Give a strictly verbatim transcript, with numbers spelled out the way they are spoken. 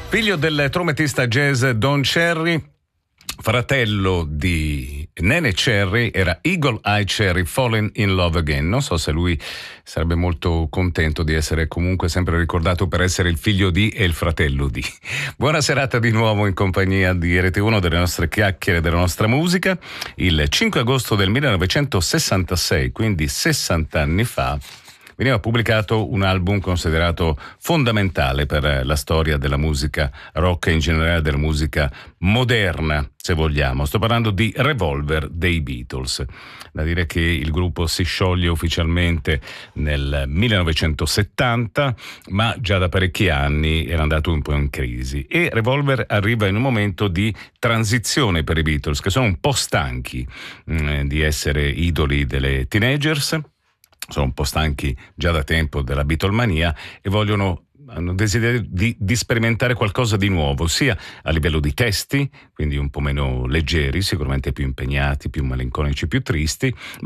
Figlio del trombettista jazz Don Cherry, fratello di Nene Cherry, era Eagle Eye Cherry, Fallen in Love Again. Non so se lui sarebbe molto contento di essere comunque sempre ricordato per essere il figlio di e il fratello di. Buona serata di nuovo in compagnia di R T uno, delle nostre chiacchiere, della nostra musica. Il cinque agosto del millenovecentosessantasei, quindi sessanta anni fa, veniva pubblicato un album considerato fondamentale per la storia della musica rock e in generale della musica moderna, se vogliamo. Sto parlando di Revolver dei Beatles. Da dire che il gruppo si scioglie ufficialmente nel millenovecentosettanta, ma già da parecchi anni era andato un po' in crisi. E Revolver arriva in un momento di transizione per i Beatles, che sono un po' stanchi mh, di essere idoli delle teenagers. Sono un po' stanchi già da tempo della Beatlemania e vogliono, hanno desiderio di, di sperimentare qualcosa di nuovo, sia a livello di testi, quindi un po' meno leggeri, sicuramente più impegnati, più malinconici, più tristi,